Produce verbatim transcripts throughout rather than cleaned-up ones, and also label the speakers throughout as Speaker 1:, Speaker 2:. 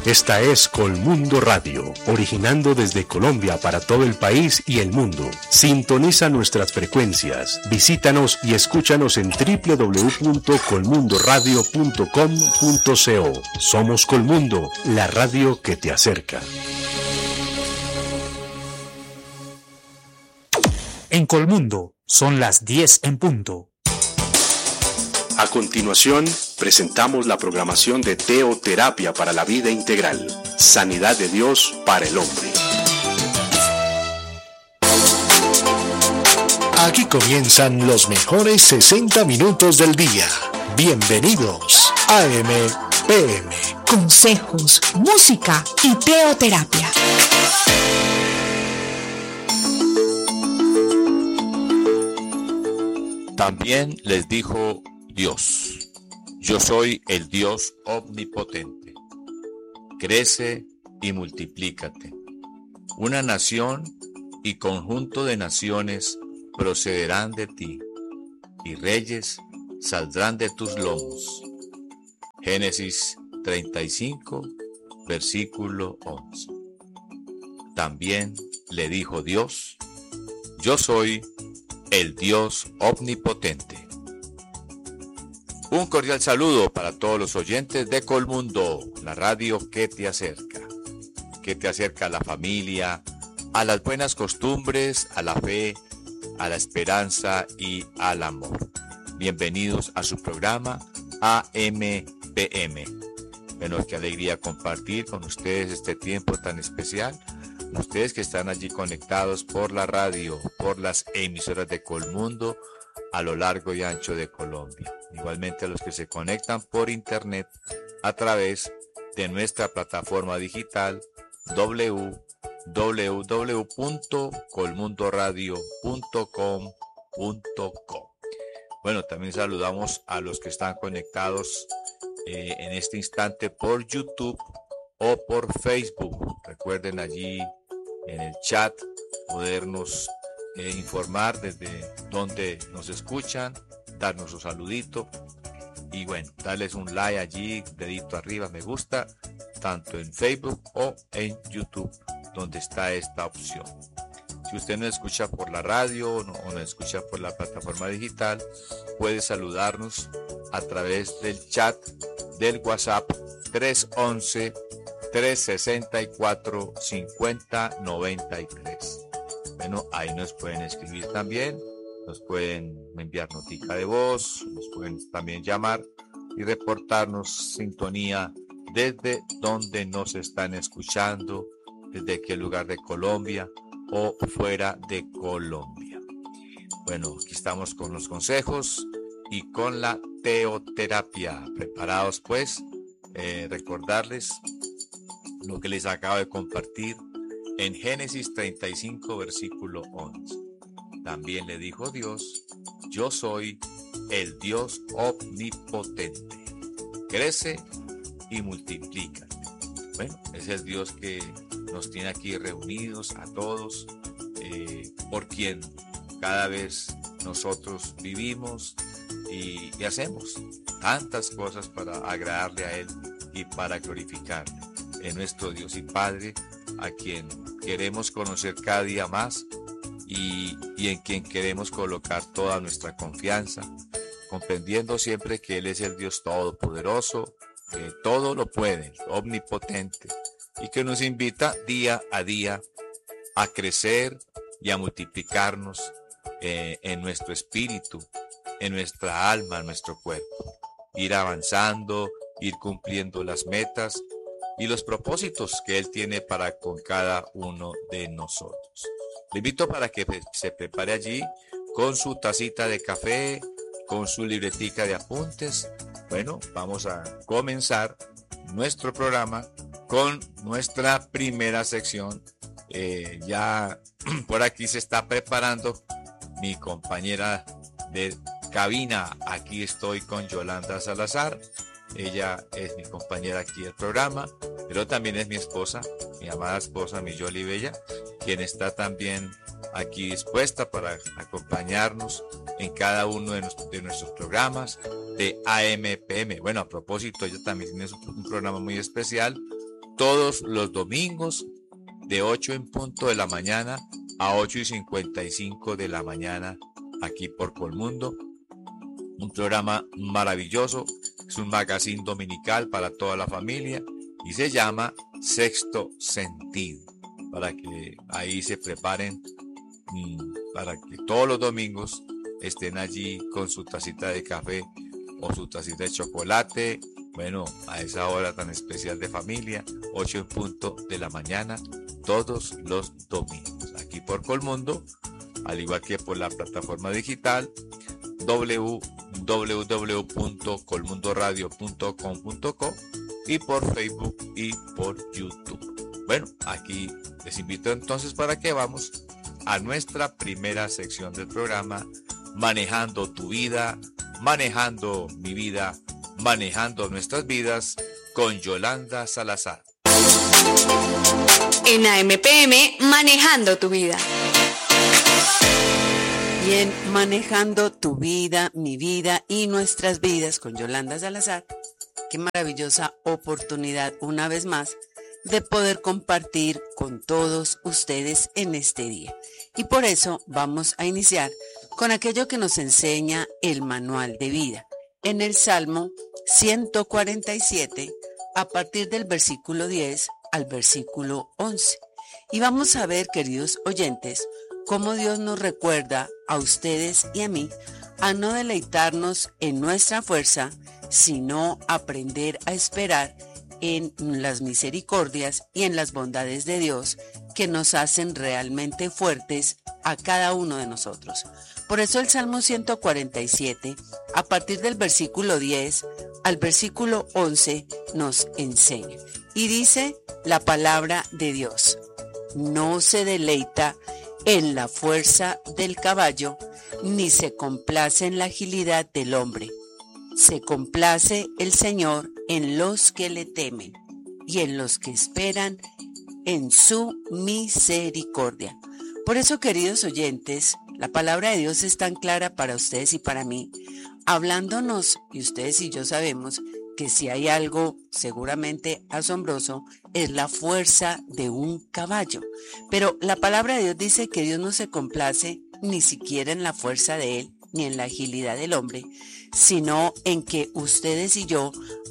Speaker 1: Esta es Colmundo Radio, originando desde Colombia para todo el país y el mundo. Sintoniza nuestras frecuencias, visítanos y escúchanos en doble u doble u doble u punto colmundo radio punto com punto co. Somos Colmundo, la radio que te acerca.
Speaker 2: En Colmundo son las diez en punto.
Speaker 1: A continuación, presentamos la programación de Teoterapia para la Vida Integral. Sanidad de Dios para el hombre. Aquí comienzan los mejores sesenta minutos del día. Bienvenidos a A M P M.
Speaker 3: Consejos, música y teoterapia.
Speaker 4: También les dijo Dios: yo soy el Dios omnipotente. Crece y multiplícate. Una nación y conjunto de naciones procederán de ti, y reyes saldrán de tus lomos. Génesis treinta y cinco, versículo once. También le dijo Dios: yo soy el Dios omnipotente. Un cordial saludo para todos los oyentes de Colmundo, la radio que te acerca, que te acerca a la familia, a las buenas costumbres, a la fe, a la esperanza y al amor. Bienvenidos a su programa A M P M. Bueno, qué alegría compartir con ustedes este tiempo tan especial. Ustedes que están allí conectados por la radio, por las emisoras de Colmundo, a lo largo y ancho de Colombia. Igualmente a los que se conectan por internet a través de nuestra plataforma digital doble u doble u doble u punto colmundo radio punto com punto co. Bueno, también saludamos a los que están conectados eh, en este instante por YouTube o por Facebook. Recuerden allí en el chat podernos Eh, informar desde donde nos escuchan, darnos un saludito y bueno, darles un like allí, dedito arriba, me gusta, tanto en Facebook o en YouTube, donde está esta opción. Si usted no escucha por la radio no, o no escucha por la plataforma digital, puede saludarnos a través del chat del WhatsApp tres once, tres sesenta y cuatro, cincuenta noventa y tres. Bueno, ahí nos pueden escribir también, nos pueden enviar notica de voz, nos pueden también llamar y reportarnos sintonía desde donde nos están escuchando, desde qué lugar de Colombia o fuera de Colombia. Bueno, aquí estamos con los consejos y con la teoterapia. Preparados pues, eh, recordarles lo que les acabo de compartir en Génesis treinta y cinco, versículo once. También le dijo Dios: yo soy el Dios omnipotente. Crece y multiplícate. Bueno, ese es el Dios que nos tiene aquí reunidos a todos, eh, por quien cada vez nosotros vivimos y, y hacemos tantas cosas para agradarle a Él y para glorificarle. En nuestro Dios y Padre, a quien queremos conocer cada día más y, y en quien queremos colocar toda nuestra confianza, comprendiendo siempre que Él es el Dios todopoderoso, que todo lo puede, omnipotente, y que nos invita día a día a crecer y a multiplicarnos eh, en nuestro espíritu, en nuestra alma, en nuestro cuerpo, ir avanzando, ir cumpliendo las metas y los propósitos que Él tiene para con cada uno de nosotros. Le invito para que se prepare allí con su tacita de café, con su libretica de apuntes. Bueno, vamos a comenzar nuestro programa con nuestra primera sección. Eh, ya por aquí se está preparando mi compañera de cabina. Aquí estoy con Yolanda Salazar. Ella es mi compañera aquí del programa, pero también es mi esposa, mi amada esposa, mi Yoli Bella, quien está también aquí dispuesta para acompañarnos en cada uno de, nuestro, de nuestros programas de A M P M. Bueno, a propósito, ella también tiene un programa muy especial todos los domingos de ocho en punto de la mañana a ocho y cincuenta y cinco de la mañana aquí por Colmundo. Un programa maravilloso, es un magazine dominical para toda la familia y se llama Sexto Sentido, para que ahí se preparen, para que todos los domingos estén allí con su tacita de café o su tacita de chocolate, bueno, a esa hora tan especial de familia, ocho en punto de la mañana, todos los domingos, aquí por Colmundo, al igual que por la plataforma digital doble u doble u doble u punto colmundoradio punto com punto co y por Facebook y por YouTube. Bueno, aquí les invito entonces para que vamos a nuestra primera sección del programa, Manejando tu vida, manejando mi vida, manejando nuestras vidas, con Yolanda Salazar.
Speaker 3: En A M P M, Manejando tu vida.
Speaker 5: Bien, manejando tu vida, mi vida y nuestras vidas con Yolanda Salazar. Qué maravillosa oportunidad una vez más de poder compartir con todos ustedes en este día. Y por eso vamos a iniciar con aquello que nos enseña el manual de vida. En el Salmo ciento cuarenta y siete, a partir del versículo diez al versículo once. Y vamos a ver, queridos oyentes, cómo Dios nos recuerda a ustedes y a mí a no deleitarnos en nuestra fuerza, sino aprender a esperar en las misericordias y en las bondades de Dios que nos hacen realmente fuertes a cada uno de nosotros. Por eso el Salmo ciento cuarenta y siete, a partir del versículo diez al versículo once, nos enseña. Y dice la palabra de Dios: no se deleita en la fuerza del caballo, ni se complace en la agilidad del hombre. Se complace el Señor en los que le temen y en los que esperan en su misericordia. Por eso, queridos oyentes, la palabra de Dios es tan clara para ustedes y para mí, hablándonos, y ustedes y yo sabemos que si hay algo seguramente asombroso, es la fuerza de un caballo. Pero la palabra de Dios dice que Dios no se complace ni siquiera en la fuerza de Él, ni en la agilidad del hombre, sino en que ustedes y yo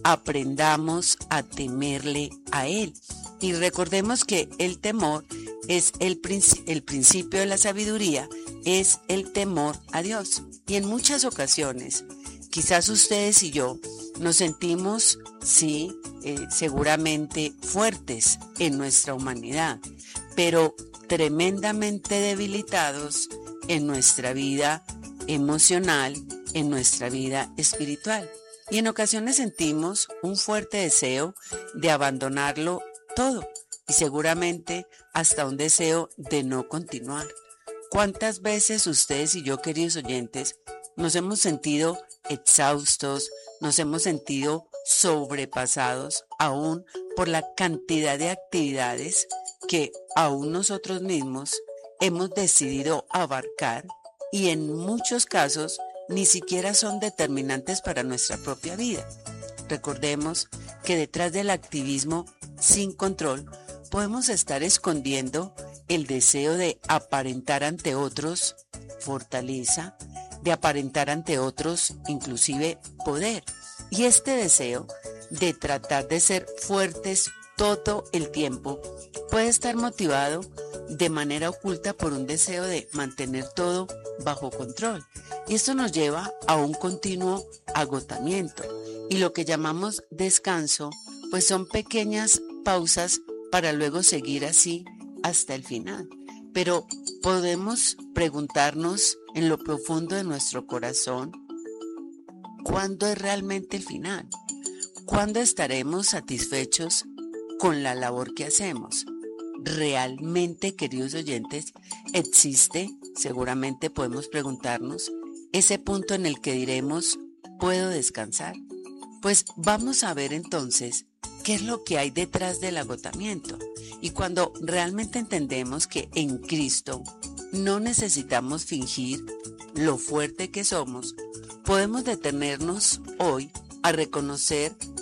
Speaker 5: aprendamos a temerle a Él. Y recordemos que el temor es el, princi- el principio de la sabiduría, es el temor a Dios. Y en muchas ocasiones, quizás ustedes y yo nos sentimos, sí, eh, seguramente fuertes en nuestra humanidad, pero tremendamente debilitados en nuestra vida emocional, en nuestra vida espiritual. Y en ocasiones sentimos un fuerte deseo de abandonarlo todo y seguramente hasta un deseo de no continuar. ¿Cuántas veces ustedes y yo, queridos oyentes, nos hemos sentido exhaustos, nos hemos sentido sobrepasados aún por la cantidad de actividades que aún nosotros mismos hemos decidido abarcar y en muchos casos ni siquiera son determinantes para nuestra propia vida? Recordemos que detrás del activismo sin control podemos estar escondiendo el deseo de aparentar ante otros fortaleza, de aparentar ante otros inclusive poder. Y este deseo de tratar de ser fuertes todo el tiempo puede estar motivado de manera oculta por un deseo de mantener todo bajo control. Y esto nos lleva a un continuo agotamiento. Y lo que llamamos descanso, pues son pequeñas pausas para luego seguir así hasta el final. Pero podemos preguntarnos en lo profundo de nuestro corazón, ¿cuándo es realmente el final? ¿Cuándo estaremos satisfechos con la labor que hacemos? ¿Realmente, queridos oyentes, existe, seguramente podemos preguntarnos, ese punto en el que diremos, ¿puedo descansar? Pues vamos a ver entonces qué es lo que hay detrás del agotamiento. Y cuando realmente entendemos que en Cristo no necesitamos fingir lo fuerte que somos, podemos detenernos hoy a reconocer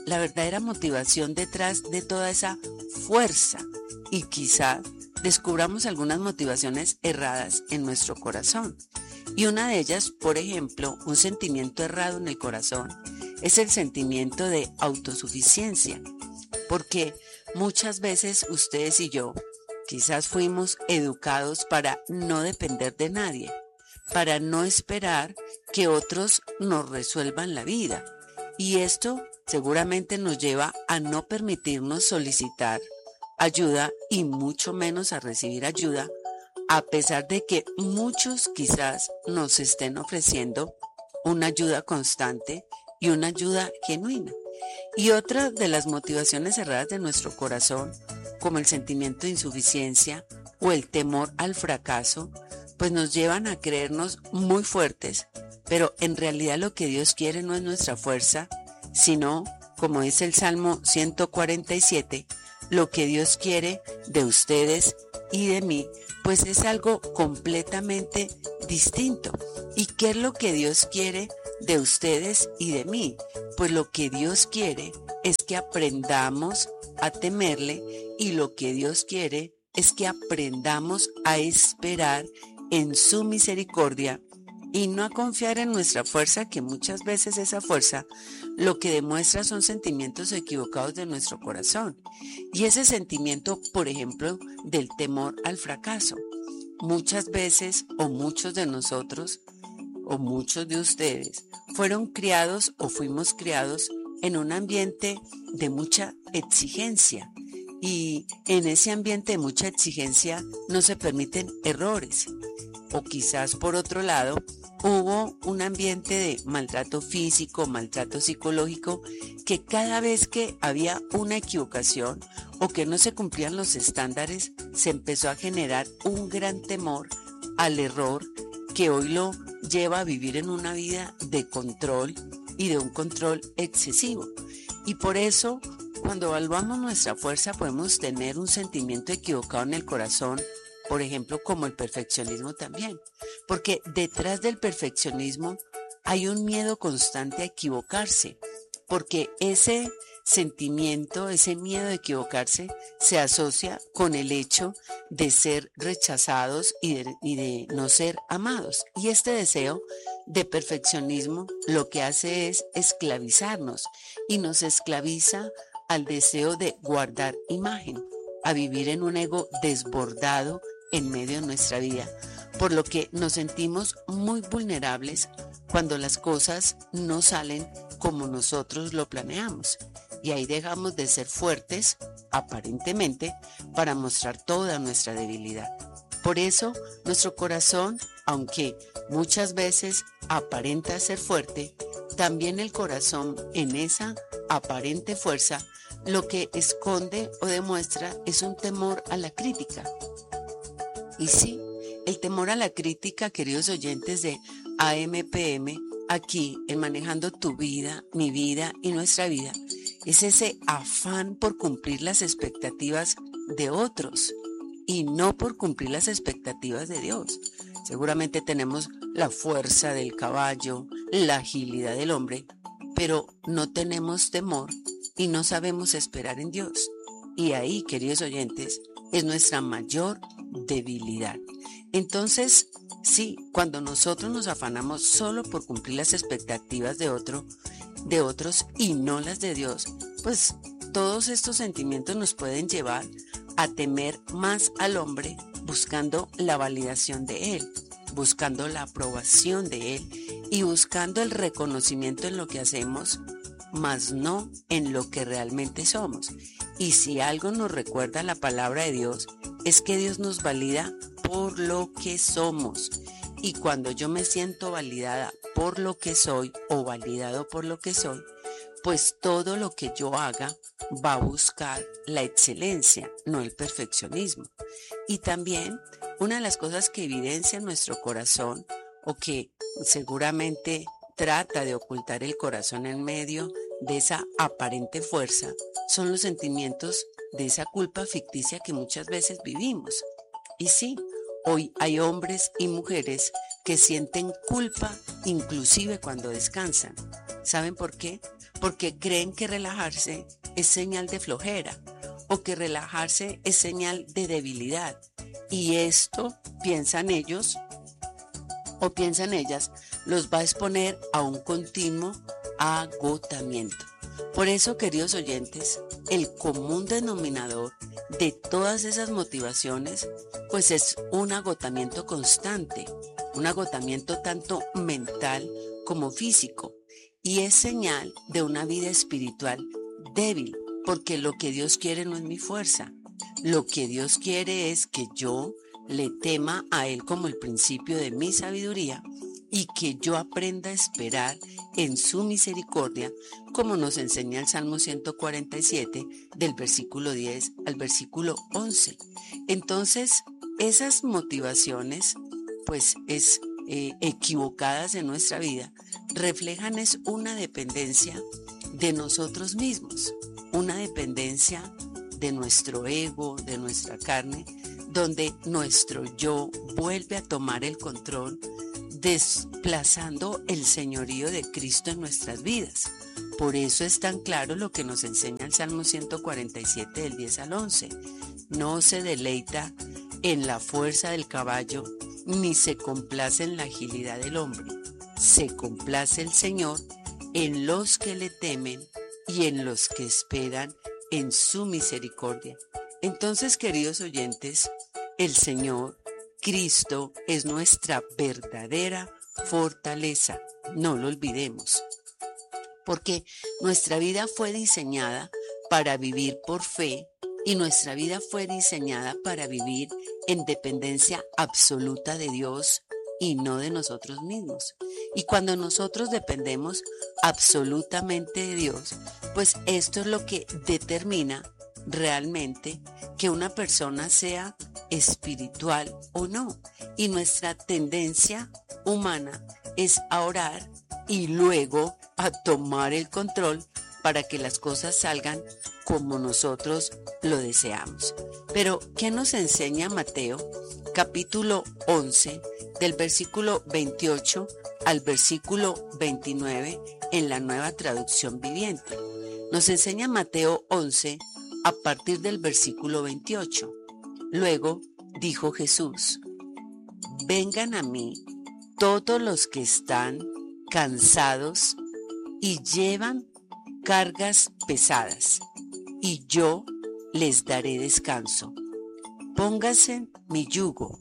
Speaker 5: la verdadera motivación detrás de toda esa fuerza y quizás descubramos algunas motivaciones erradas en nuestro corazón. Y una de ellas, por ejemplo, un sentimiento errado en el corazón, es el sentimiento de autosuficiencia, porque muchas veces ustedes y yo quizás fuimos educados para no depender de nadie, para no esperar que otros nos resuelvan la vida. Y esto seguramente nos lleva a no permitirnos solicitar ayuda y mucho menos a recibir ayuda, a pesar de que muchos quizás nos estén ofreciendo una ayuda constante y una ayuda genuina. Y otra de las motivaciones erradas de nuestro corazón, como el sentimiento de insuficiencia o el temor al fracaso, pues nos llevan a creernos muy fuertes, pero en realidad lo que Dios quiere no es nuestra fuerza, sino, como dice el Salmo ciento cuarenta y siete, lo que Dios quiere de ustedes y de mí, pues es algo completamente distinto. ¿Y qué es lo que Dios quiere de ustedes y de mí? Pues lo que Dios quiere es que aprendamos a temerle, y lo que Dios quiere es que aprendamos a esperar en su misericordia y no a confiar en nuestra fuerza, que muchas veces esa fuerza lo que demuestra son sentimientos equivocados de nuestro corazón. Y ese sentimiento, por ejemplo, del temor al fracaso. Muchas veces, o muchos de nosotros, o muchos de ustedes, fueron criados o fuimos criados en un ambiente de mucha exigencia. Y en ese ambiente de mucha exigencia no se permiten errores. O quizás por otro lado, hubo un ambiente de maltrato físico, maltrato psicológico, que cada vez que había una equivocación o que no se cumplían los estándares, se empezó a generar un gran temor al error que hoy lo lleva a vivir en una vida de control y de un control excesivo. Y por eso, cuando evaluamos nuestra fuerza, podemos tener un sentimiento equivocado en el corazón, por ejemplo, como el perfeccionismo también, porque detrás del perfeccionismo hay un miedo constante a equivocarse, porque ese sentimiento, ese miedo de equivocarse se asocia con el hecho de ser rechazados y de, y de no ser amados. Y este deseo de perfeccionismo lo que hace es esclavizarnos y nos esclaviza al deseo de guardar imagen, a vivir en un ego desbordado en medio de nuestra vida, por lo que nos sentimos muy vulnerables cuando las cosas no salen como nosotros lo planeamos. Y ahí dejamos de ser fuertes, aparentemente, para mostrar toda nuestra debilidad. Por eso, nuestro corazón, aunque muchas veces aparenta ser fuerte, también el corazón en esa aparente fuerza lo que esconde o demuestra es un temor a la crítica. Y sí, el temor a la crítica, queridos oyentes de A M P M, aquí en Manejando tu Vida, Mi Vida y Nuestra Vida, es ese afán por cumplir las expectativas de otros y no por cumplir las expectativas de Dios. Seguramente tenemos la fuerza del caballo, la agilidad del hombre, pero no tenemos temor y no sabemos esperar en Dios. Y ahí, queridos oyentes, es nuestra mayor debilidad. Entonces, sí, cuando nosotros nos afanamos solo por cumplir las expectativas de otro, de otros y no las de Dios, pues todos estos sentimientos nos pueden llevar a temer más al hombre, buscando la validación de él, buscando la aprobación de él y buscando el reconocimiento en lo que hacemos, mas no en lo que realmente somos. Y si algo nos recuerda la palabra de Dios, es que Dios nos valida por lo que somos. Y cuando yo me siento validada por lo que soy o validado por lo que soy, pues todo lo que yo haga va a buscar la excelencia, no el perfeccionismo. Y también una de las cosas que evidencia nuestro corazón o que seguramente trata de ocultar el corazón en medio de esa aparente fuerza son los sentimientos de esa culpa ficticia que muchas veces vivimos. Y sí, hoy hay hombres y mujeres que sienten culpa inclusive cuando descansan. ¿Saben por qué? porque creen que relajarse es señal de flojera o que relajarse es señal de debilidad. Y esto, piensan ellos o piensan ellas, los va a exponer a un continuo agotamiento. Por eso, queridos oyentes, el común denominador de todas esas motivaciones, pues es un agotamiento constante, un agotamiento tanto mental como físico, y es señal de una vida espiritual débil, porque lo que Dios quiere no es mi fuerza, lo que Dios quiere es que yo le tema a Él como el principio de mi sabiduría y que yo aprenda a esperar en su misericordia, como nos enseña el Salmo ciento cuarenta y siete, del versículo diez al versículo once. Entonces, esas motivaciones, pues es eh, equivocadas en nuestra vida, reflejan es una dependencia de nosotros mismos, una dependencia de nuestro ego, de nuestra carne, donde nuestro yo vuelve a tomar el control, desplazando el señorío de Cristo en nuestras vidas. Por eso es tan claro lo que nos enseña el Salmo ciento cuarenta y siete del diez al once. No se deleita en la fuerza del caballo, ni se complace en la agilidad del hombre. Se complace el Señor en los que le temen y en los que esperan en su misericordia. Entonces, queridos oyentes, el Señor Cristo es nuestra verdadera fortaleza, no lo olvidemos, porque nuestra vida fue diseñada para vivir por fe y nuestra vida fue diseñada para vivir en dependencia absoluta de Dios y no de nosotros mismos. Y cuando nosotros dependemos absolutamente de Dios, pues esto es lo que determina realmente que una persona sea espiritual o no. Y nuestra tendencia humana es a orar y luego a tomar el control para que las cosas salgan como nosotros lo deseamos. Pero, ¿qué nos enseña Mateo capítulo once del versículo veintiocho al versículo veintinueve en la Nueva Traducción Viviente? Nos enseña Mateo once a partir del versículo veintiocho. Luego dijo Jesús: vengan a mí todos los que están cansados y llevan cargas pesadas, y yo les daré descanso. Pónganse mi yugo,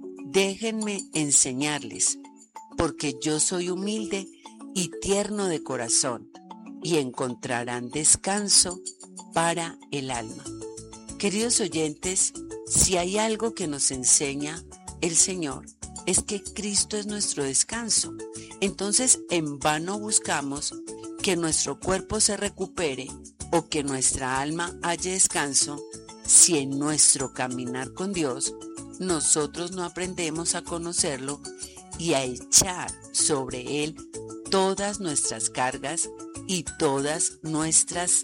Speaker 5: déjenme enseñarles, porque yo soy humilde y tierno de corazón, y encontrarán descanso para el alma. Queridos oyentes, si hay algo que nos enseña el Señor, es que Cristo es nuestro descanso. Entonces, en vano buscamos que nuestro cuerpo se recupere o que nuestra alma haya descanso si en nuestro caminar con Dios nosotros no aprendemos a conocerlo y a echar sobre Él todas nuestras cargas y todas nuestras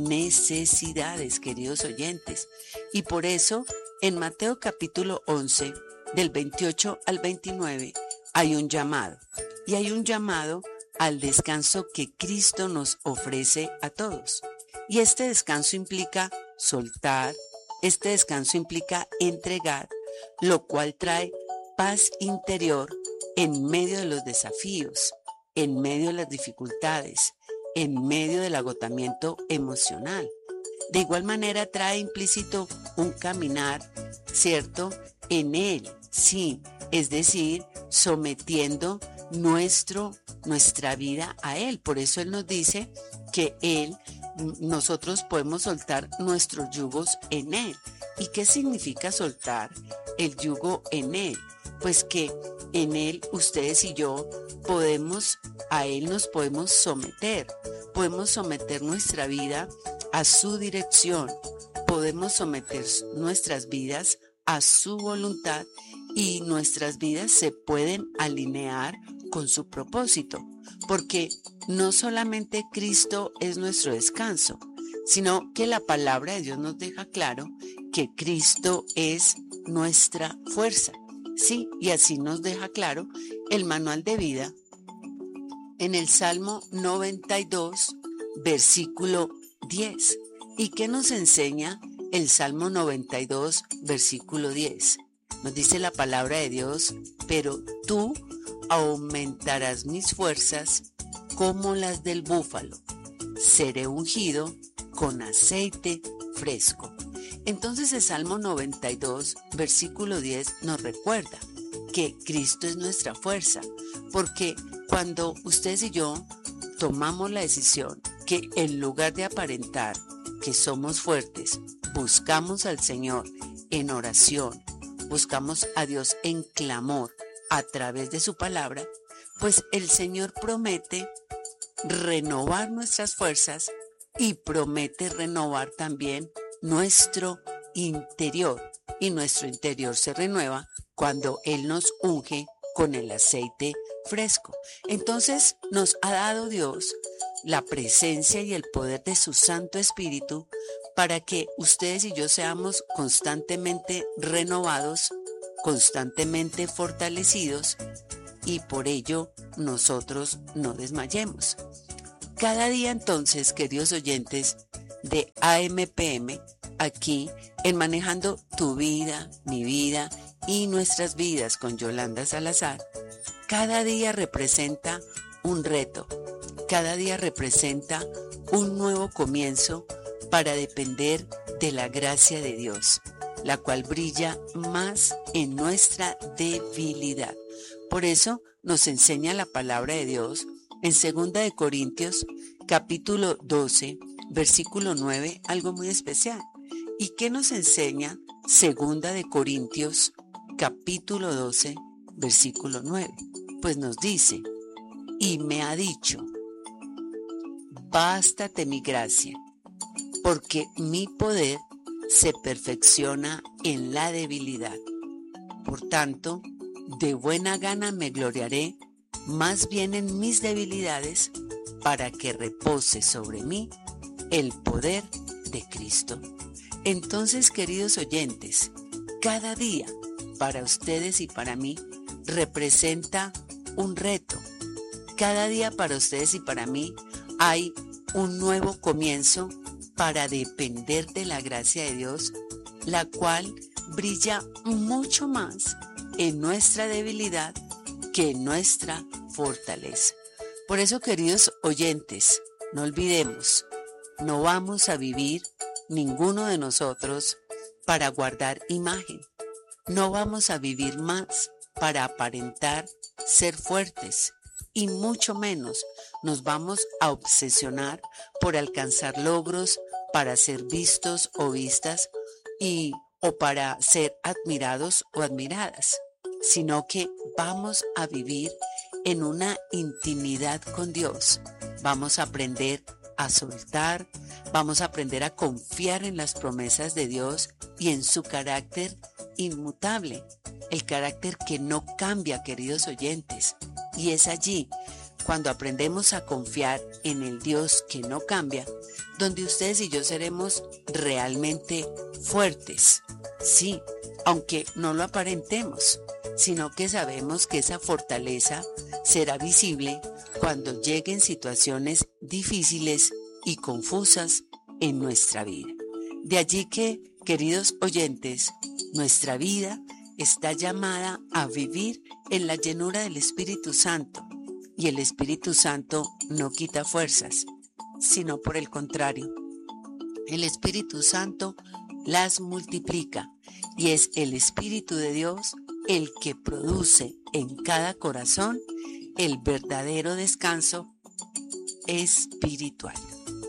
Speaker 5: necesidades, queridos oyentes. Y por eso, en Mateo capítulo once, del veintiocho al veintinueve, hay un llamado. Y hay un llamado al descanso que Cristo nos ofrece a todos. Y este descanso implica soltar, este descanso implica entregar, lo cual trae paz interior en medio de los desafíos, en medio de las dificultades, en medio del agotamiento emocional. De igual manera trae implícito un caminar, ¿cierto?, en Él, sí, es decir, sometiendo nuestro, nuestra vida a Él. Por eso Él nos dice que Él, nosotros podemos soltar nuestros yugos en Él. ¿Y qué significa soltar el yugo en Él? Pues que en Él, ustedes y yo, podemos, a Él nos podemos someter, podemos someter nuestra vida a su dirección, podemos someter nuestras vidas a su voluntad y nuestras vidas se pueden alinear con su propósito, porque no solamente Cristo es nuestro descanso, sino que la palabra de Dios nos deja claro que Cristo es nuestra fuerza. Sí, y así nos deja claro el manual de vida en el Salmo noventa y dos, versículo diez. ¿Y qué nos enseña el Salmo noventa y dos, versículo diez? Nos dice la palabra de Dios: pero tú aumentarás mis fuerzas como las del búfalo. Seré ungido con aceite fresco. Entonces el Salmo noventa y dos, versículo diez nos recuerda que Cristo es nuestra fuerza, porque cuando ustedes y yo tomamos la decisión que en lugar de aparentar que somos fuertes, buscamos al Señor en oración, buscamos a Dios en clamor a través de su palabra, pues el Señor promete renovar nuestras fuerzas y promete renovar también nuestro interior. Y nuestro interior se renueva cuando Él nos unge con el aceite fresco. Entonces nos ha dado Dios la presencia y el poder de su Santo Espíritu para que ustedes y yo seamos constantemente renovados, constantemente fortalecidos, y por ello nosotros no desmayemos. Cada día entonces, queridos oyentes de A M P M, aquí en Manejando tu Vida, Mi Vida y Nuestras Vidas con Yolanda Salazar, cada día representa un reto, cada día representa un nuevo comienzo para depender de la gracia de Dios, la cual brilla más en nuestra debilidad. Por eso nos enseña la palabra de Dios en segunda de Corintios, capítulo doce, versículo nueve, algo muy especial. ¿Y qué nos enseña segunda de Corintios, capítulo doce, versículo nueve? Pues nos dice: y me ha dicho, bástate mi gracia, porque mi poder se perfecciona en la debilidad. Por tanto, de buena gana me gloriaré más bien en mis debilidades, para que repose sobre mí el poder de Cristo. Entonces, queridos oyentes, cada día para ustedes y para mí representa un reto. Cada día para ustedes y para mí hay un nuevo comienzo para depender de la gracia de Dios, la cual brilla mucho más en nuestra debilidad que en nuestra fortaleza. Por eso, queridos oyentes, no olvidemos, no vamos a vivir ninguno de nosotros para guardar imagen. No vamos a vivir más para aparentar ser fuertes, y mucho menos nos vamos a obsesionar por alcanzar logros, para ser vistos o vistas y o para ser admirados o admiradas, sino que vamos a vivir en una intimidad con Dios. Vamos a aprender a soltar, vamos a aprender a confiar en las promesas de Dios y en su carácter inmutable, el carácter que no cambia, queridos oyentes. Y es allí, cuando aprendemos a confiar en el Dios que no cambia, donde ustedes y yo seremos realmente fuertes. Sí, aunque no lo aparentemos, sino que sabemos que esa fortaleza será visible cuando lleguen situaciones difíciles y confusas en nuestra vida. De allí que, queridos oyentes, nuestra vida está llamada a vivir en la llenura del Espíritu Santo, y el Espíritu Santo no quita fuerzas, sino por el contrario, el Espíritu Santo las multiplica, y es el Espíritu de Dios el que produce en cada corazón el verdadero descanso espiritual.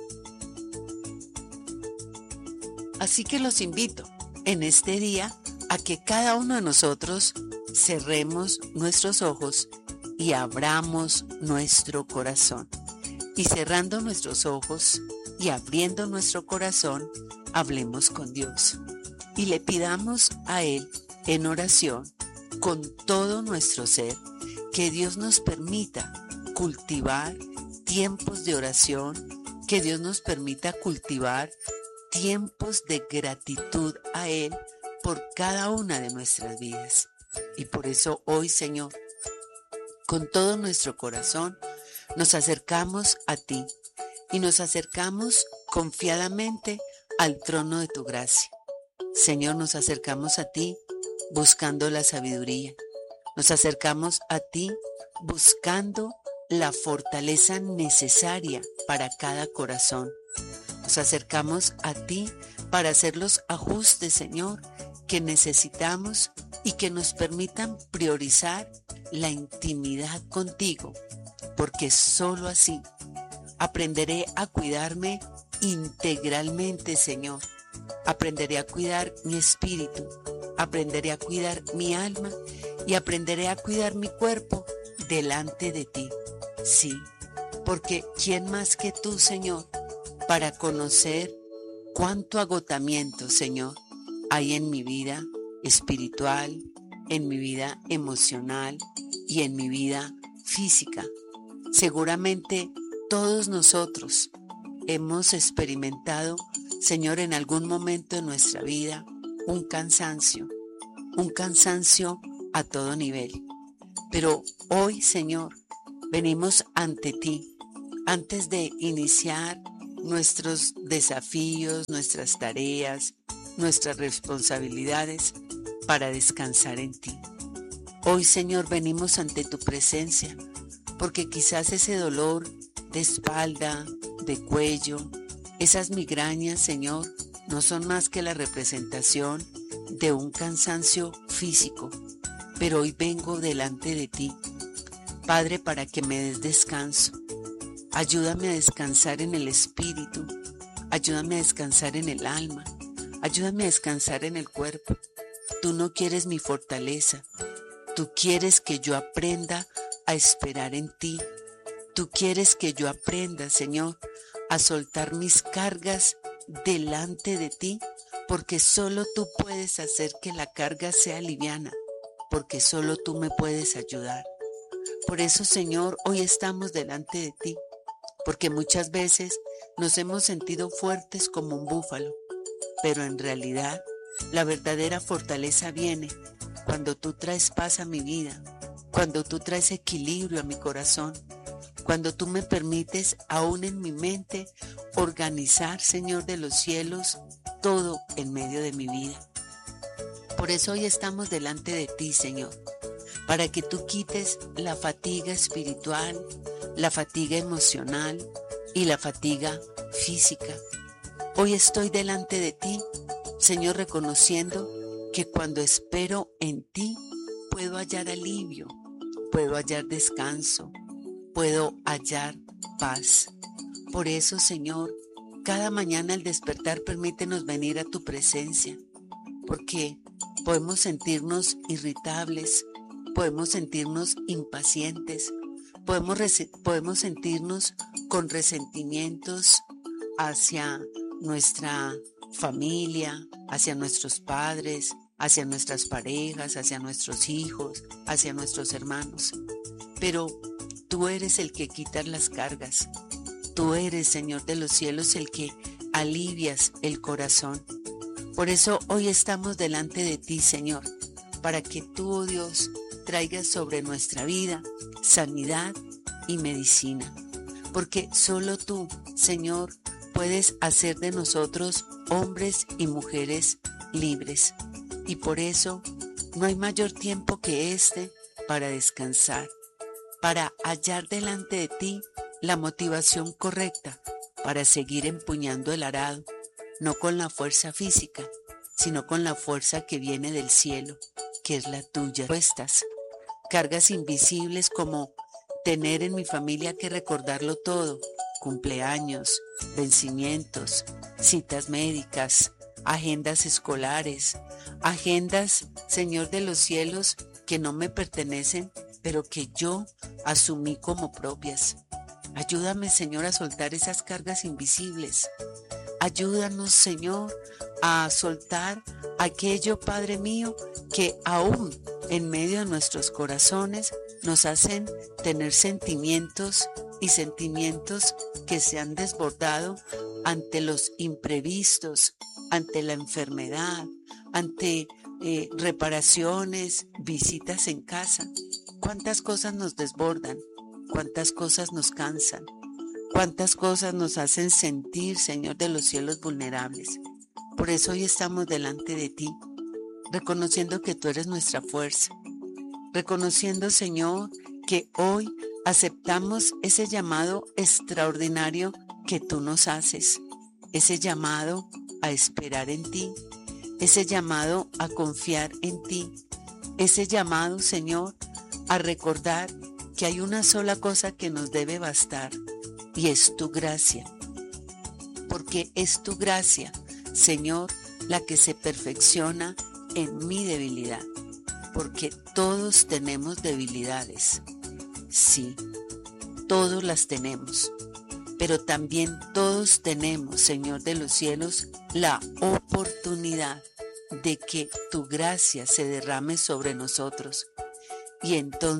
Speaker 5: Así que los invito en este día a que cada uno de nosotros cerremos nuestros ojos y abramos nuestro corazón. Y cerrando nuestros ojos y abriendo nuestro corazón, hablemos con Dios y le pidamos a Él en oración con todo nuestro ser que Dios nos permita cultivar tiempos de oración, que Dios nos permita cultivar tiempos de gratitud a Él por cada una de nuestras vidas. Y por eso hoy, Señor, con todo nuestro corazón nos acercamos a ti, y nos acercamos confiadamente al trono de tu gracia. Señor, nos acercamos a ti buscando la sabiduría. Nos acercamos a ti buscando la fortaleza necesaria para cada corazón. Nos acercamos a ti para hacer los ajustes, Señor, que necesitamos y que nos permitan priorizar la intimidad contigo, porque solo así aprenderé a cuidarme integralmente, Señor. Aprenderé a cuidar mi espíritu, aprenderé a cuidar mi alma y aprenderé a cuidar mi cuerpo delante de ti. Sí, porque ¿quién más que tú, Señor, para conocer cuánto agotamiento, Señor, hay en mi vida espiritual, en mi vida emocional y en mi vida física? Seguramente todos nosotros hemos experimentado, Señor, en algún momento de nuestra vida, un cansancio, un cansancio a todo nivel. Pero hoy, Señor, venimos ante ti, antes de iniciar nuestros desafíos, nuestras tareas, nuestras responsabilidades, para descansar en ti. Hoy, Señor, venimos ante tu presencia, porque quizás ese dolor de espalda, de cuello, esas migrañas, Señor, no son más que la representación de un cansancio físico. Pero hoy vengo delante de ti, Padre, para que me des descanso. Ayúdame a descansar en el espíritu, ayúdame a descansar en el alma, ayúdame a descansar en el cuerpo. Tú no quieres mi fortaleza, tú quieres que yo aprenda a esperar en ti. Tú quieres que yo aprenda, Señor, a soltar mis cargas delante de ti, porque solo tú puedes hacer que la carga sea liviana, porque solo tú me puedes ayudar. Por eso, Señor, hoy estamos delante de ti, porque muchas veces nos hemos sentido fuertes como un búfalo, pero en realidad la verdadera fortaleza viene cuando tú traes paz a mi vida, cuando tú traes equilibrio a mi corazón, cuando tú me permites, aún en mi mente, organizar, Señor de los cielos, todo en medio de mi vida. Por eso hoy estamos delante de ti, Señor, para que tú quites la fatiga espiritual, la fatiga emocional y la fatiga física. Hoy estoy delante de ti, Señor, reconociendo que cuando espero en ti, puedo hallar alivio, puedo hallar descanso, puedo hallar paz. Por eso, Señor, cada mañana al despertar permítenos venir a tu presencia, porque podemos sentirnos irritables, podemos sentirnos impacientes, podemos, podemos sentirnos con resentimientos hacia nuestra familia, hacia nuestros padres, hacia nuestras parejas, hacia nuestros hijos, hacia nuestros hermanos. Pero tú eres el que quitas las cargas. Tú eres, Señor de los cielos, el que alivias el corazón. Por eso hoy estamos delante de ti, Señor, para que tú, oh Dios, traigas sobre nuestra vida sanidad y medicina. Porque solo tú, Señor, puedes hacer de nosotros hombres y mujeres libres. Y por eso no hay mayor tiempo que este para descansar, para hallar delante de ti la motivación correcta para seguir empuñando el arado, no con la fuerza física, sino con la fuerza que viene del cielo, que es la tuya. Puestas, cargas invisibles como tener en mi familia que recordarlo todo, cumpleaños, vencimientos, citas médicas, agendas escolares, agendas, Señor de los cielos, que no me pertenecen, pero que yo asumí como propias. Ayúdame, Señor, a soltar esas cargas invisibles. Ayúdanos, Señor, a soltar aquello, Padre mío, que aún en medio de nuestros corazones nos hacen tener sentimientos y sentimientos que se han desbordado ante los imprevistos, ante la enfermedad, ante eh, reparaciones, visitas en casa. ¿Cuántas cosas nos desbordan? ¿Cuántas cosas nos cansan? cuántas cosas nos hacen sentir, Señor de los cielos, vulnerables. Por eso hoy estamos delante de ti, reconociendo que tú eres nuestra fuerza, reconociendo, Señor, que hoy aceptamos ese llamado extraordinario que tú nos haces, ese llamado a esperar en ti, ese llamado a confiar en ti, ese llamado, Señor, a recordar que hay una sola cosa que nos debe bastar y es tu gracia, porque es tu gracia, Señor, la que se perfecciona en mi debilidad, porque todos tenemos debilidades, sí, todos las tenemos, pero también todos tenemos, Señor de los cielos, la oportunidad de que tu gracia se derrame sobre nosotros y entonces